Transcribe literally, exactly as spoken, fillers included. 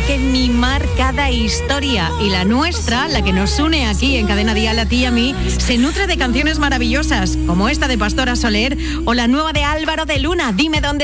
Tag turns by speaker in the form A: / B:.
A: que mimar cada historia. Y la nuestra, la que nos une aquí en Cadena Dial a ti y a mí, se nutre de canciones maravillosas, como esta de Pastora Soler o la nueva de Álvaro de Luna, Dime dónde